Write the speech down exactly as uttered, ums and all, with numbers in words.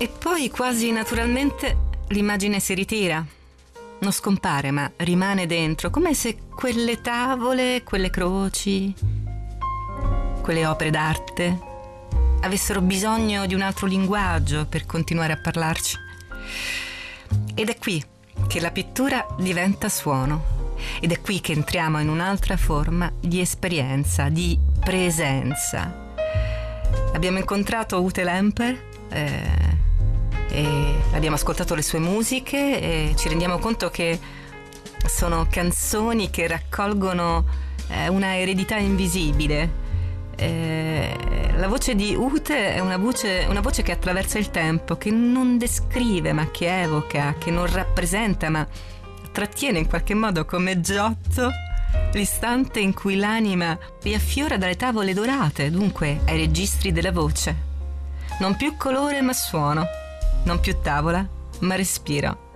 E poi quasi naturalmente l'immagine si ritira. Non scompare, ma rimane dentro, come se quelle tavole, quelle croci, quelle opere d'arte avessero bisogno di un altro linguaggio per continuare a parlarci. Ed è qui che la pittura diventa suono. Ed è qui che entriamo in un'altra forma di esperienza, di presenza. Abbiamo incontrato Ute Lemper, eh, e abbiamo ascoltato le sue musiche e ci rendiamo conto che sono canzoni che raccolgono eh, una eredità invisibile. Eh, la voce di Ute è una voce, una voce che attraversa il tempo, che non descrive ma che evoca, che non rappresenta ma trattiene in qualche modo come Giotto l'istante in cui l'anima riaffiora dalle tavole dorate, dunque ai registri della voce. Non più colore ma suono, non più tavola, ma respiro.